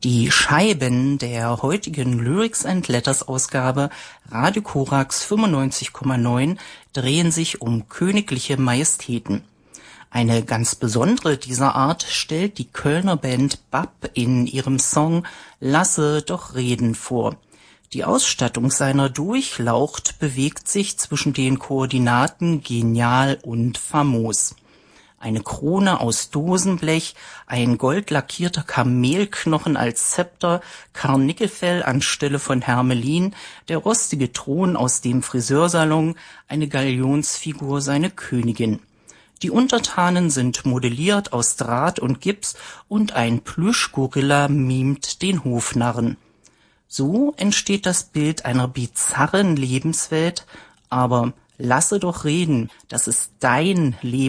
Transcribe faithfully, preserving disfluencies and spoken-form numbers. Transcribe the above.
Die Scheiben der heutigen Lyrics and Letters Ausgabe Radio Korax fünfundneunzig Komma neun drehen sich um königliche Majestäten. Eine ganz besondere dieser Art stellt die Kölner Band B A P in ihrem Song Lasse doch reden vor. Die Ausstattung seiner Durchlaucht bewegt sich zwischen den Koordinaten genial und famos. Eine Krone aus Dosenblech, ein goldlackierter Kamelknochen als Zepter, Karnickelfell anstelle von Hermelin, der rostige Thron aus dem Friseursalon, eine Galionsfigur seine Königin. Die Untertanen sind modelliert aus Draht und Gips und ein Plüschgorilla mimt den Hofnarren. So entsteht das Bild einer bizarren Lebenswelt, aber lasse doch reden, das ist dein Leben.